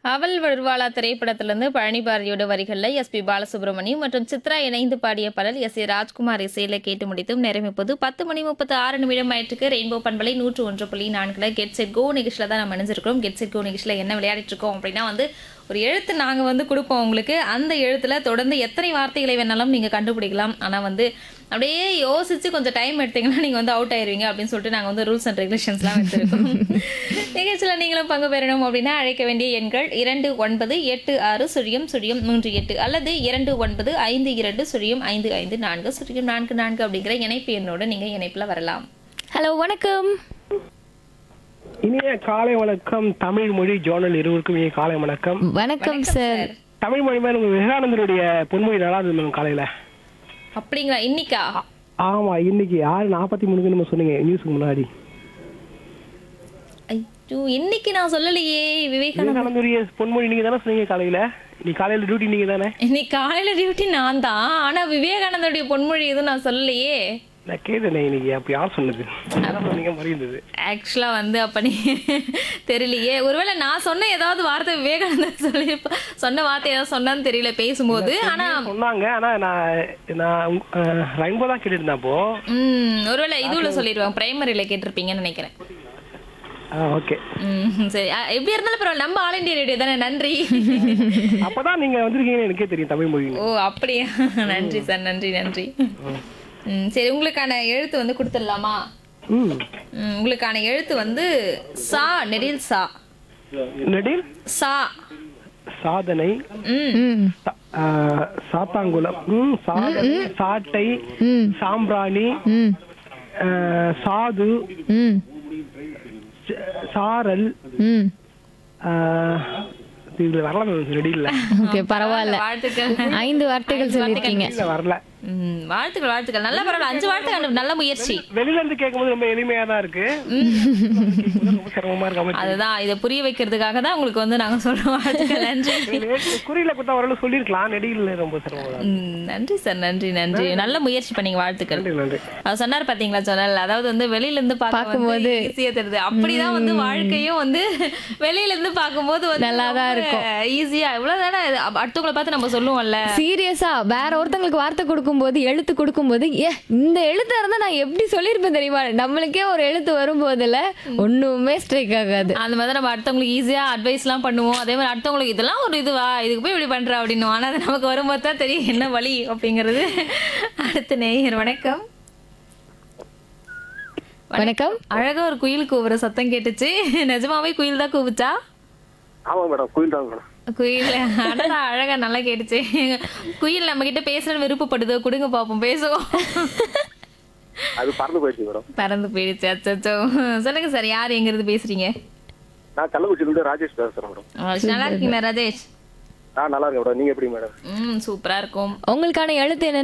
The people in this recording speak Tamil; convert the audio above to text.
அவள் வருவாளா திரைப்படத்திலிருந்து பழனி பாரதியோட வரிகள்ல எஸ்பி பாலசுப்ரமணியம் மற்றும் சித்ரா இணைந்து பாடிய பாடல் எஸ் ஏ ராஜ்குமார் இசையில கேட்டு முடித்தும் நிறைமிப்பது 10:36 ஆயிட்டுக்கு ரெயின்போ பண்பலை 101.4 கெட் செட் கோ நிகழ்ச்சியில தான் நம்ம இணைஞ்சிருக்கோம். கெட் செட் கோ நிகழ்ச்சியில என்ன விளையாடிட்டு இருக்கோம் அப்படின்னா ஒரு எழுத்து நாங்க கொடுப்போம் உங்களுக்கு. அந்த எழுத்துல தொடர்ந்து எத்தனை வார்த்தைகளை வேணாலும் நீங்க கண்டுபிடிக்கலாம். ஆனா அப்படியே யோசிச்சு கொஞ்சம் டைம் எடுத்தீங்கன்னா நீங்க அவுட் ஆயிருவீங்க அப்படின்னு சொல்லிட்டு நாங்க ரூல்ஸ் அண்ட் ரெகுலேஷன்ஸ்லாம் வச்சிருக்கோம். நிகழ்ச்சியில் நீங்களும் பங்கு பெறணும் அப்படின்னா அழைக்க வேண்டிய எண்கள் 29860038 அல்லது 2952025544 அப்படிங்கிற இணைப்பு எண்ணோட நீங்க இணைப்புல வரலாம். ஹலோ, வணக்கம். இனிய காலை வணக்கம். தமிழ் மொழி ஜோனல் இருவருக்கும் இனிய காலை வணக்கம். வணக்கம் சார். தமிழ் மொழி மேல உங்க விவேகானந்தருடைய பொன்மொழி நல்லா இருந்தது மேம் காலையில. அப்படிங்களா? இன்னைக்கா? ஆமா, இன்னைக்கு 6:43 நம்ம சொன்னீங்க நியூஸ்க்கு முன்னாடி. ஐயோ, இன்னைக்கு நான் சொல்லலையே. விவேகானந்தருடைய பொன்மொழி நீங்க தானே சொன்னீங்க காலையில. நீ காலையில டியூட்டி நீங்க தானே? இன்னைக்கு காலையில டியூட்டி நான் தான். ஆனா விவேகானந்தருடைய பொன்மொழி எதுவும் நான் சொல்லலையே. நான் கேட்டேனே இன்னைக்கு. அப்ப யார் சொன்னது? சொன்னீங்க மாதிரி இருந்தது. ஆக்சுவலா அப்ப நீ தெரியலையே. ஒருவேளை நான் சொன்ன ஏதாவது வார்த்தை விவேகானந்தர் சொல்லி சொன்ன வார்த்தை ஏதாவது சொன்னான்னு தெரியல பேசும்போது. ஆனா சொன்னாங்க. ஆனா நான் ரெயின்போ தான் கேட்டுட்டு இருந்தேன். அப்போ ஒருவேளை இதுல சொல்லிடுவாங்க, பிரைமரியில கேட்டிருப்பீங்கன்னு நினைக்கிறேன். ஓகே, சரி. எப்படி இருந்தாலும் பரவாயில்ல, நம்ம ஆல் இண்டியா ரேடியோ தானே. நன்றி. அப்பதான் நீங்க வந்திருக்கீங்கன்னு எனக்கே தெரியும் தமிழ் மொழி. ஓ அப்படியா? நன்றி சார், நன்றி நன்றி. சரி, உங்களுக்கான எழுத்து கொடுத்துடலாமா? உங்களுக்கான எழுத்து சா. நெடில் சா. நெடில் சா. சாதனை, சாத்தாங்குளம், சாதனை, சாட்டை, சாம்பிராணி, சாது, சாரல், இதுல வரல. ரெடி இல்ல. ஓகே, பரவாயில்ல. வாழ்த்துக்கள். 5 வார்த்தைகள் சொல்லிருக்கீங்க. வரல. வாழ்த்துக்கள் வாழ்த்துக்கள். நல்ல பரவாயில்ல, 5 வார்த்தைகள். நல்ல முயற்சி. வெளியில இருந்து கேட்கும்போது ரொம்ப எளிமையா தான் இருக்கு. ரொம்ப சிரமமா இருக்கு. அதுதான் இதை புரிய வைக்கிறதுக்காக தான் உங்களுக்கு நாங்க சொல்றோம். வாழ்த்துக்கள், நன்றி. குறியில கொடுத்தா வரல சொல்லிருக்கலாம். நெடியில் ரொம்ப சிரமம். நன்றி சார், நன்றி நன்றி. நல்ல முயற்சி பண்ணீங்க, வாழ்த்துக்கள். நன்றி. அவர் சொன்னார் பாத்தீங்களா சொன்னல். அதாவது வெளியில இருந்து பார்க்கும்போது ஈஸியா தெரியுது. அப்படிதான் வாழ்க்கையும் வெளியில இருந்து பார்க்கும்போது நல்லாதான் இருக்கும். ஈஸியா இவ்வளவுதானே அடுத்தவங்களை பார்த்து நம்ம சொல்லுவோம்ல. சீரியஸா வேற ஒருத்தங்களுக்கு வார்த்தை கொடுக்கும்போது, எழுத்து கொடுக்கும்போது, இந்த எழுத்தா இருந்தா நான் எப்படி சொல்லிருப்பேன் தெரியுமா? நம்மளுக்கே ஒரு எழுத்து வரும்போதுல ஒண்ணுமே ஸ்ட்ரைக் ஆகாது. அந்த மாதிரி நம்ம அடுத்தவங்களுக்கு ஈஸியா அட்வைஸ் எல்லாம் பண்ணுவோம். அதே மாதிரி அடுத்தவங்களுக்கு இதெல்லாம் ஒரு இதுவா, இதுக்கு போய் இப்படி பண்ற அப்படின்னு. ஆனா அது நமக்கு வரும்போது தான் தெரியும் என்ன வழி அப்படிங்கிறது. அடுத்த நேயர். வணக்கம். வணக்கம். அழகா ஒரு குயில் கூவுற சத்தம் கேட்டுச்சு. நிஜமாவே குயில் தான் கூவுச்சா? ஆமா மேடம், குயில் தான் மேடம். குயில் அடடா, அழகா நல்லா கேட்டுச்சு. குயில் நம்ம கிட்ட பேசுறது விருப்பப்படுதோ? கொடுங்க பாப்போம், பேசுவோம். அது பறந்து போயிடுச்சு மேடம். பறந்து போயிடுச்சு. அச்சோ. சொல்லுங்க சார், யார் எங்க இருந்து பேசுறீங்க? நான் கள்ளக்குறிச்சியில இருந்து ராஜேஷ் பேசுறேன் மேடம். நல்லா இருக்கீங்களா ராஜேஷ்? நல்லா இருக்கேன் மேடம். நீங்க எப்படி மேடம்? சூப்பரா இருக்கும். உங்களுக்கான எழுத்து என்ன?